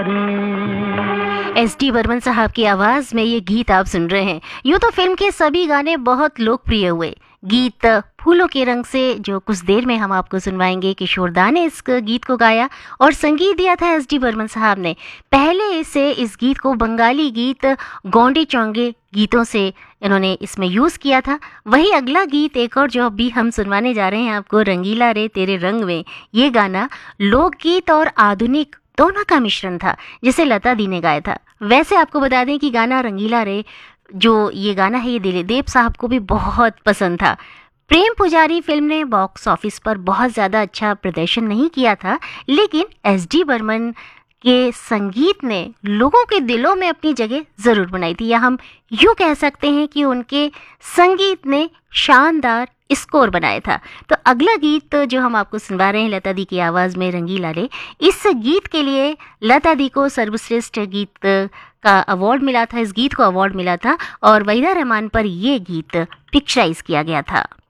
SD. Burman साहब की आवाज में ये गीत आप सुन रहे हैं। यूं तो फिल्म के सभी गाने बहुत लोकप्रिय हुए। गीत फूलों के रंग से जो कुछ देर में हम आपको सुनवाएंगे, किशोर दा ने इस गीत को गाया और संगीत दिया था एस.डी. बर्मन साहब ने। पहले से इस गीत को बंगाली गीत गोंडे चौंगे गीतों से इन्होंने इसमें यूज़ किया था। वही अगला गीत एक और जो अभी हम सुनवाने जा रहे हैं आपको, रंगीला रे तेरे रंग में, ये गाना लोकगीत और आधुनिक दोनों का मिश्रण था जिसे लता दी ने गाया था। वैसे आपको बता दें कि गाना रंगीला रे जो ये गाना है ये दिलीप साहब को भी बहुत पसंद था। प्रेम पुजारी फिल्म ने बॉक्स ऑफिस पर बहुत ज़्यादा अच्छा प्रदर्शन नहीं किया था, लेकिन एस.डी. बर्मन के संगीत ने लोगों के दिलों में अपनी जगह ज़रूर बनाई थी, या हम यूँ कह सकते हैं कि उनके संगीत ने शानदार स्कोर बनाया था। तो अगला गीत जो हम आपको सुनवा रहे हैं लता दी की आवाज़ में, रंगीला रे, इस गीत के लिए लता दी को सर्वश्रेष्ठ गीत का अवार्ड मिला था, इस गीत को अवार्ड मिला था और वहीदा रहमान पर ये गीत पिक्चराइज किया गया था।